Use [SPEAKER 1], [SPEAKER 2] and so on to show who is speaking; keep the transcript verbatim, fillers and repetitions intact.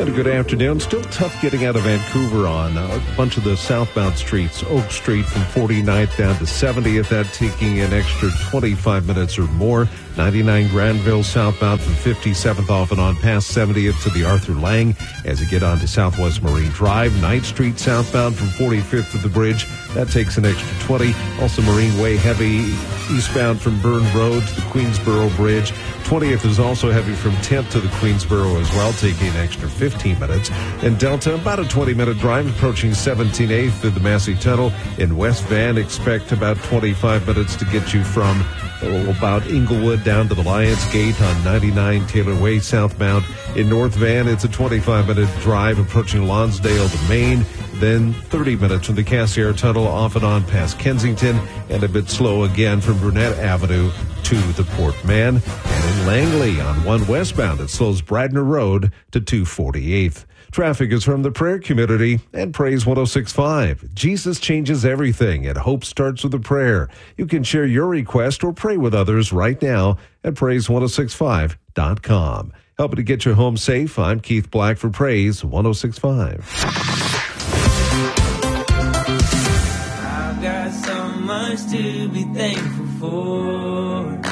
[SPEAKER 1] And a good afternoon. Still tough getting out of Vancouver on a bunch of the southbound streets. Oak Street from forty-ninth down to seventieth. That taking an extra twenty-five minutes or more. ninety-nine Granville southbound from fifty-seventh off and on past seventieth to the Arthur Lang as you get onto Southwest Marine Drive. ninth Street southbound from forty-fifth to the bridge. That takes an extra twenty. Also Marine Way heavy eastbound from Burn Road to the Queensboro Bridge. twentieth is also heavy from tenth to the Queensboro as well, taking an extra fifteen minutes. In Delta, about a twenty-minute drive approaching seventeen eighth through the Massey Tunnel. In West Van, expect about twenty-five minutes to get you from oh, about Inglewood down to the Lions Gate on ninety-nine Taylor Way southbound. In North Van, it's a twenty-five minute drive approaching Lonsdale to Maine. Then thirty minutes from the Cassiar Tunnel off and on past Kensington, and a bit slow again from Burnett Avenue to the Port Mann. And in Langley on one westbound, it slows Bradner Road to two forty-eighth. Traffic is from the prayer community and Praise one oh six point five. Jesus changes everything, and hope starts with a prayer. You can share your request or pray with others right now at praise one oh six five dot com. Helping to get you home safe, I'm Keith Black for Praise one oh six point five.
[SPEAKER 2] I've got so much to be thankful for.